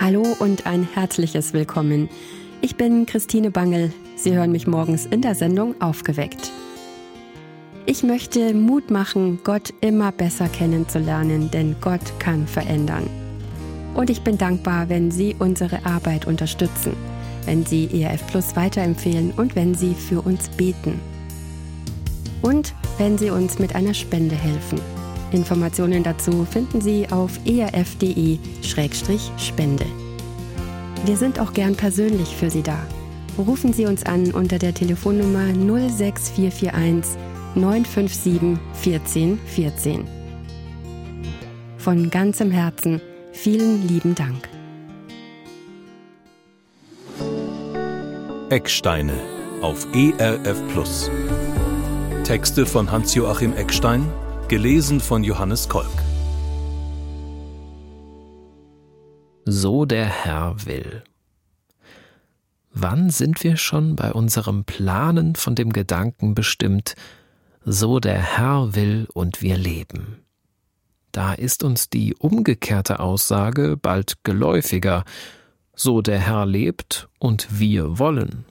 Hallo und ein herzliches Willkommen. Ich bin Christine Bangel. Sie hören mich morgens in der Sendung Aufgeweckt. Ich möchte Mut machen, Gott immer besser kennenzulernen, denn Gott kann verändern. Und ich bin dankbar, wenn Sie unsere Arbeit unterstützen, wenn Sie ERF Plus weiterempfehlen und wenn Sie für uns beten. Und wenn Sie uns mit einer Spende helfen. Informationen dazu finden Sie auf erf.de/spende. Wir sind auch gern persönlich für Sie da. Rufen Sie uns an unter der Telefonnummer 06441 957 14 14. Von ganzem Herzen vielen lieben Dank. Ecksteine auf ERF Plus. Texte von Hans-Joachim Eckstein, gelesen von Johannes Kolk. So der Herr will. Wann sind wir schon bei unserem Planen von dem Gedanken bestimmt, so der Herr will und wir leben? Da ist uns die umgekehrte Aussage bald geläufiger, so der Herr lebt und wir wollen.